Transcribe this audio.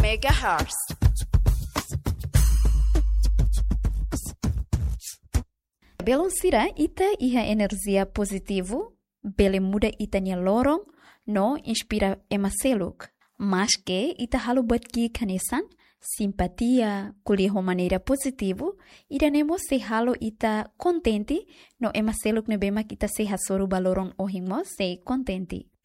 MHz. Belum sira ita iha energia positivo, bele muda ita nia lorong, no inspira emaseluk. Mas que ita halu buat ki kanesan, simpatia, kuliho maneira positivo, ida nemo se halo ita contente, no emaseluk nebemak ita se hasoru balorong ohimo se contente.